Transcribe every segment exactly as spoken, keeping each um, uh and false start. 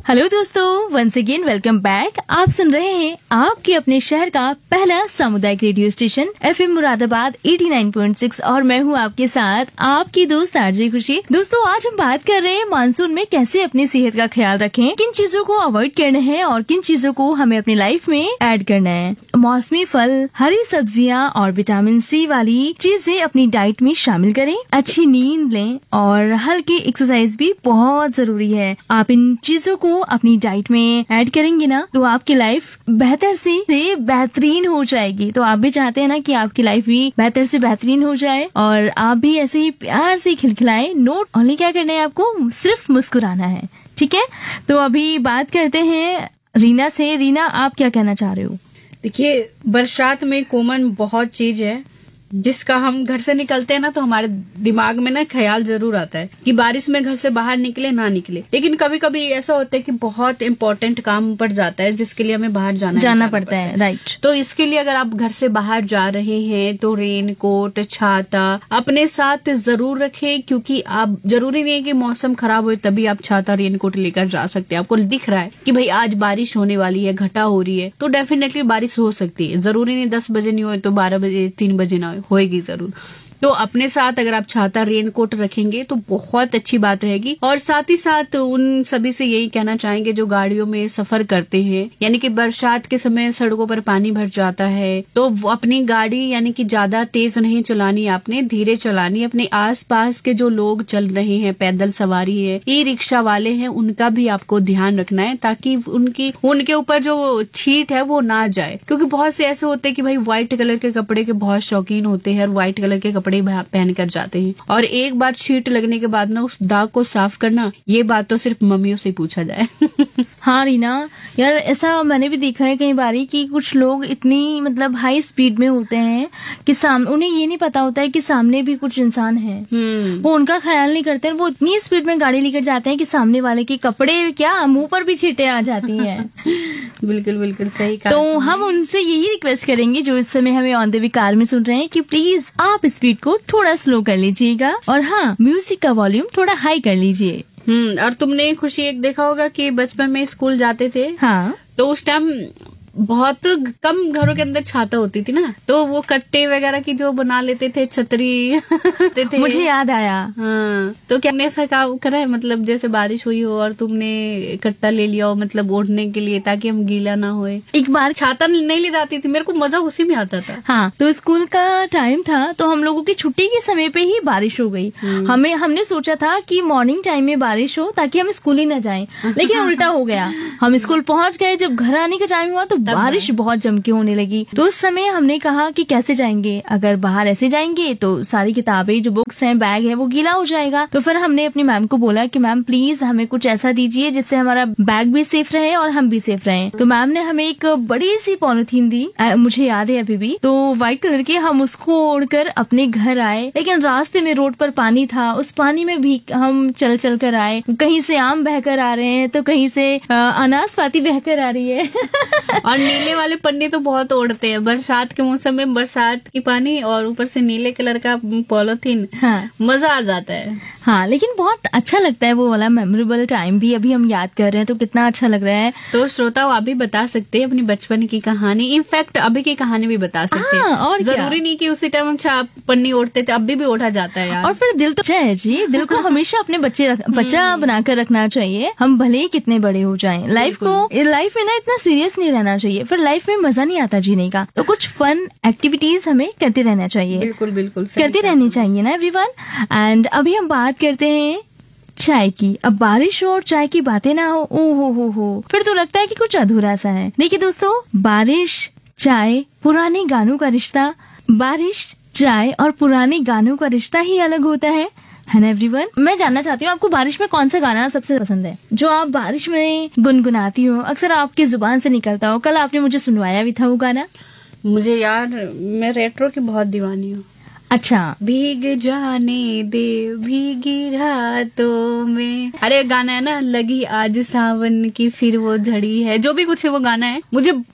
Hello दोस्तों, once again welcome back. आप सुन रहे हैं आपके अपने शहर का पहला सामुदायिक radio station F M Moradabad नवासी पॉइंट छह और मैं हूं आपके साथ आपकी दोस्त आरजे खुशी। दोस्तों, आज हम बात कर रहे हैं मानसून में कैसे अपनी सेहत का ख्याल रखें, किन चीजों को अवॉइड करना है और किन चीजों को हमें अपनी लाइफ में ऐड करना है। मौसमी फल, हरी सब्जियां और विटामिन सी वाली चीजें अपनी डाइट में शामिल करें। अच्छी नींद लें और हल्की एक्सरसाइज भी बहुत जरूरी है। आप इन चीजों को अपनी डाइट में ऐड करेंगे ना तो आपकी लाइफ बेहतर से, से बेहतरीन हो जाएगी। तो आप भी चाहते हैं ना कि आपकी लाइफ भी बेहतर से बेहतरीन हो जाए और आप भी ऐसे ही प्यार से खिलखिलाए। नोट ओनली क्या करना है, आपको सिर्फ मुस्कुराना है, ठीक है। तो अभी बात करते हैं रीना से। रीना, आप क्या कहना चाह रहे हो? देखिए, बरसात में कॉमन बहुत चीज है जिसका हम घर से निकलते हैं ना तो हमारे दिमाग में ना ख्याल जरूर आता है कि बारिश में घर से बाहर निकले ना निकले। लेकिन कभी कभी ऐसा होता है कि बहुत इम्पोर्टेंट काम पड़ जाता है जिसके लिए हमें बाहर जाना जाना पड़ता है, राइट। तो इसके लिए अगर आप घर से बाहर जा रहे हैं तो रेन कोट, छाता अपने साथ जरूर रखें, क्योंकि आप जरूरी नहीं है कि मौसम खराब हो तभी आप छाता रेन कोट लेकर जा सकते हैं। आपको दिख रहा है कि भाई आज बारिश होने वाली है, घटा हो रही है, तो डेफिनेटली बारिश हो सकती है। जरूरी नहीं दस बजे नहीं हो तो बारह बजे तीन बजे ना होएगी जरूर। तो अपने साथ अगर आप छाता रेन कोट रखेंगे तो बहुत अच्छी बात रहेगी। और साथ ही साथ उन सभी से यही कहना चाहेंगे जो गाड़ियों में सफर करते हैं, यानी कि बरसात के समय सड़कों पर पानी भर जाता है, तो अपनी गाड़ी यानी कि ज्यादा तेज नहीं चलानी, आपने धीरे चलानी। अपने आसपास के जो लोग चल रहे हैं, पैदल सवारी है, ई रिक्शा वाले हैं, उनका भी आपको ध्यान रखना है ताकि उनकी उनके ऊपर जो छींट है वो ना जाए। क्योंकि बहुत से ऐसे होते हैं कि भाई व्हाइट कलर के कपड़े के बहुत शौकीन होते हैं और व्हाइट कलर के कपड़े पहन कर जाते हैं, और एक बार छींट लगने के बाद ना उस दाग को साफ करना, ये बात तो सिर्फ मम्मियों से पूछा जाए। हाँ रीना, यार ऐसा मैंने भी देखा है कई बारी कि कुछ लोग इतनी मतलब हाई स्पीड में होते हैं कि सामने उन्हें ये नहीं पता होता है कि सामने भी कुछ इंसान है। वो उनका ख्याल नहीं करते, वो इतनी स्पीड में गाड़ी लेकर जाते हैं कि सामने वाले के कपड़े क्या मुंह पर भी छींटे आ जाती हैं। बिल्कुल बिल्कुल सही कहा। तो हम उनसे यही रिक्वेस्ट करेंगे जो इस समय हमें ऑन द वे कार में सुन रहे हैं कि प्लीज आप स्पीड को थोड़ा स्लो कर लीजिएगा और हाँ, म्यूजिक का वॉल्यूम थोड़ा हाई कर लीजिए। हम्म और तुमने खुशी एक देखा होगा कि बचपन में स्कूल जाते थे, हाँ, तो उस टाइम बहुत कम घरों के अंदर छाता होती थी ना, तो वो कट्टे वगैरह की जो बना लेते थे छतरी थे। मुझे याद आया। हाँ, तो क्या हमने ऐसा काम करा है, मतलब जैसे बारिश हुई हो और तुमने कट्टा ले लिया हो, मतलब ओढ़ने के लिए ताकि हम गीला ना होए। एक बार छाता नहीं ले जाती थी, मेरे को मजा उसी में आता था। हाँ, तो स्कूल का टाइम था तो हम लोगों की छुट्टी के समय पे ही बारिश हो गई। हमें हमने सोचा था कि मॉर्निंग टाइम में बारिश हो ताकि हम स्कूल ही न जाएं, लेकिन उल्टा हो गया। हम स्कूल पहुंच गए, जब घर आने का टाइम हुआ तो बारिश बहुत जम के होने लगी। तो उस समय हमने कहा कि कैसे जाएंगे, अगर बाहर ऐसे जाएंगे तो सारी किताबें जो बुक्स हैं, बैग है, वो गीला हो जाएगा। तो फिर हमने अपनी मैम को बोला कि मैम प्लीज हमें कुछ ऐसा दीजिए जिससे हमारा बैग भी सेफ रहे और हम भी सेफ रहें। तो मैम ने हमें एक बड़ी सी पॉलिथीन दी, आ, मुझे याद है अभी भी, तो व्हाइट कलर के। हम उसको ओढ़कर अपने घर आए, लेकिन रास्ते में रोड पर पानी था, उस पानी में भी हम चल चल कर आए। कहीं से आम बहकर आ रहे हैं तो कहीं से अनासपाती बहकर आ रही है। और नीले वाले पन्ने तो बहुत ओढ़ते हैं बरसात के मौसम में, बरसात की पानी और ऊपर से नीले कलर का पॉलिथीन। हाँ, मजा आ जाता है। हाँ, लेकिन बहुत अच्छा लगता है वो वाला मेमोरेबल टाइम भी अभी हम याद कर रहे हैं तो कितना अच्छा लग रहा है। तो श्रोता आप भी बता सकते हैं अपनी बचपन की कहानी, इनफैक्ट अभी की कहानी भी बता सकते हैं। और जरूरी नहीं कि उसी टाइम हम छाप पन्नी ओढ़ते थे, अभी भी ओढ़ा जाता है यार। और फिर दिल तो अच्छा है जी, दिल को हमेशा अपने बच्चे रख, बच्चा बनाकर रखना चाहिए। हम भले ही कितने बड़े हो जाएं, लाइफ को लाइफ में ना इतना सीरियस नहीं रहना चाहिए, फिर लाइफ में मजा नहीं आता जीने का। तो कुछ फन एक्टिविटीज हमें करते रहना चाहिए। बिल्कुल बिल्कुल करती रहनी चाहिए ना एवरीवन। एंड अभी हम बात करते हैं चाय की। अब बारिश हो और चाय की बातें ना हो, ओ हो हो हो फिर तो लगता है कि कुछ अधूरा सा है। देखिए दोस्तों, बारिश, चाय, पुराने गानों का रिश्ता, बारिश, चाय और पुराने गानों का रिश्ता ही अलग होता है, है ना एवरीवन। मैं जानना चाहती हूँ आपको बारिश में कौन सा गाना सबसे पसंद है, जो आप बारिश में गुनगुनाती हो, अक्सर आपकी जुबान से निकलता हो। कल आपने मुझे सुनवाया भी था वो गाना। मुझे यार, मैं रेट्रो की बहुत दीवानी हूँ। अच्छा, भीग जाने दे भीगी रातों में, अरे गाना है ना, लगी आज सावन की फिर वो झड़ी है, जो भी कुछ है वो गाना है, मुझे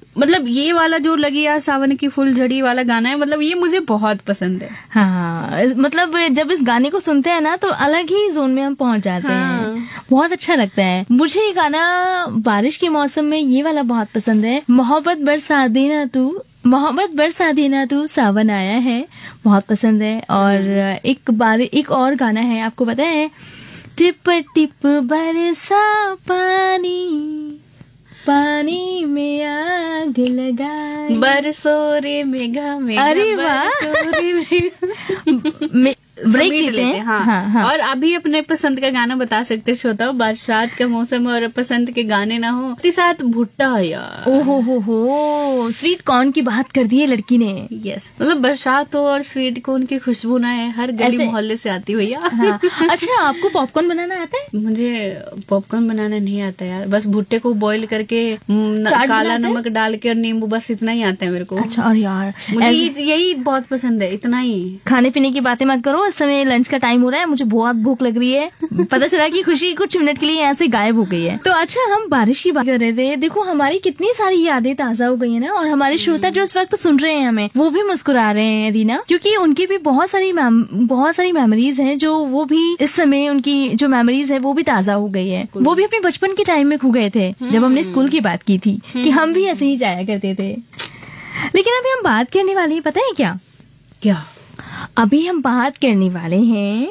मतलब ये वाला जो लगी यार सावन की फुलझड़ी वाला गाना है, मतलब ये मुझे बहुत पसंद है। हाँ, मतलब जब इस गाने को सुनते हैं ना तो अलग ही जोन में हम पहुंच जाते हाँ। हैं, बहुत अच्छा लगता है। मुझे ये गाना बारिश के मौसम में ये वाला बहुत पसंद है, मोहब्बत बरसा देना तू, मोहब्बत बरसा देना तू, सावन आया है, बहुत पसंद है। और एक बार एक और गाना है, आपको पता है, टिप टिप बरसा पानी, पानी में आग लगाई, बरसो रे मेघा मेघा, अरे वाह। बरसो रे मेघा। में- ब्रेक समीट लेते हैं। हाँ। हाँ, हाँ। और अभी अपने पसंद का गाना बता सकते श्रोता, बरसात का मौसम और पसंद के गाने ना हो तो साथ भुट्टा यार। ओहो हो हो, स्वीट कॉर्न की बात कर दी है लड़की ने। यस, मतलब बरसात हो और स्वीट कॉर्न की खुशबू ना है, हर गली ऐसे- मोहल्ले से आती भैया। हाँ। अच्छा, आपको पॉपकॉर्न बनाना आता है? मुझे पॉपकॉर्न बनाना नहीं आता यार, बस भुट्टे को बॉईल करके न, चाट काला बनाते हैं? नमक डाल के और नींबू, बस इतना ही आता है मेरे को। अच्छा, और यार मुझे ऐसे- ये- यही बहुत पसंद है, इतना ही। खाने पीने की बातें मत करो, इस समय लंच का टाइम हो रहा है, मुझे बहुत भूख लग रही है। पता चला कि खुशी कुछ मिनट के लिए यहाँ से गायब हो गई है। तो अच्छा, हम बारिश की बात कर रहे थे, देखो हमारी कितनी सारी यादें ताजा हो गई है ना, और हमारे श्रोता जो इस वक्त सुन रहे हैं हमें, वो भी मुस्कुरा रहे हैं रीना, क्योंकि उनकी भी बहुत सारी मैम- बहुत सारी मेमोरीज हैं जो वो भी इस समय, उनकी जो मेमोरीज है वो भी ताजा हो गई है। वो भी अपने बचपन के टाइम में खो गए थे, जब हमने स्कूल की बात की थी कि हम भी ऐसे ही जाया करते थे। लेकिन अभी हम बात करने वाले हैं, पता है क्या क्या? अभी हम बात करने वाले हैं,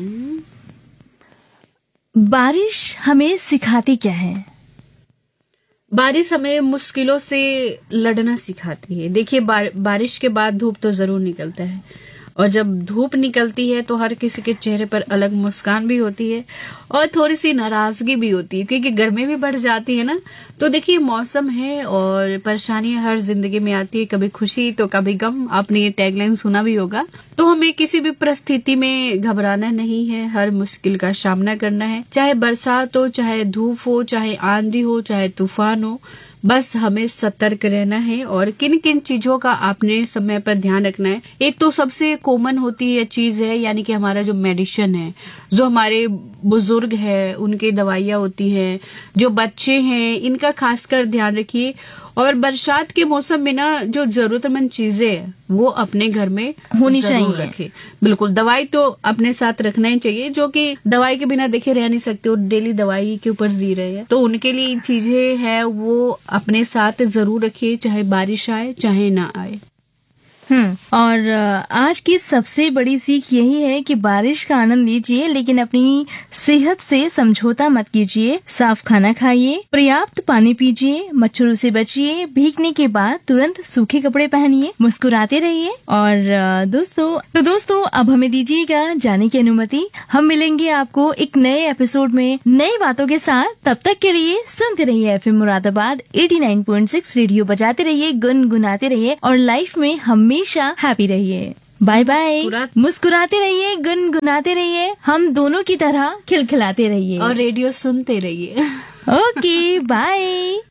बारिश हमें सिखाती क्या है। बारिश हमें मुश्किलों से लड़ना सिखाती है। देखिए, बार, बारिश के बाद धूप तो जरूर निकलता है, और जब धूप निकलती है तो हर किसी के चेहरे पर अलग मुस्कान भी होती है और थोड़ी सी नाराजगी भी होती है, क्योंकि गर्मी भी बढ़ जाती है ना। तो देखिए, मौसम है और परेशानियां हर जिंदगी में आती है, कभी खुशी तो कभी गम। आपने ये टैगलाइन सुना भी होगा। तो हमें किसी भी परिस्थिति में घबराना नहीं है, हर मुश्किल का सामना करना है, चाहे बरसात हो, चाहे धूप हो, चाहे आंधी हो, चाहे तूफान हो। बस हमें सतर्क रहना है और किन किन चीजों का आपने समय पर ध्यान रखना है। एक तो सबसे कॉमन होती है चीज है, यानी कि हमारा जो मेडिसिन है, जो हमारे बुजुर्ग है उनकी दवाइयाँ होती हैं, जो बच्चे हैं इनका खासकर ध्यान रखिए। और बरसात के मौसम में ना जो जरूरतमंद चीजें हैं वो अपने घर में होनी जरूर चाहिए। रखें। बिल्कुल, दवाई तो अपने साथ रखना ही चाहिए, जो कि दवाई के बिना देखिए रह नहीं सकते, और डेली दवाई के ऊपर जी रहे हैं, तो उनके लिए चीजें हैं वो अपने साथ जरूर रखिए, चाहे बारिश आए चाहे ना आए। हम्म और अ, आज की सबसे बड़ी सीख यही है कि बारिश का आनंद लीजिए, लेकिन अपनी सेहत से समझौता मत कीजिए। साफ खाना खाइए, पर्याप्त पानी पीजिए, मच्छरों से बचिए, भीगने के बाद तुरंत सूखे कपड़े पहनिए, मुस्कुराते रहिए। और अ, दोस्तों तो दोस्तों अब हमें दीजिएगा जाने की अनुमति। हम मिलेंगे आपको एक नए एपिसोड में नई बातों के साथ। तब तक के लिए सुनते रहिए FM Moradabad eighty nine point six, radio बजाते रहिए, गुनगुनाते रहिए और लाइफ में हमेशा हैप्पी रहिए। Bye bye. मुस्कुरा- मुस्कुराते रहिए, गुनगुनाते रहिए, हम दोनों की तरह खिलखिलाते रहिए। और रेडियो सुनते रहिए। Okay, bye.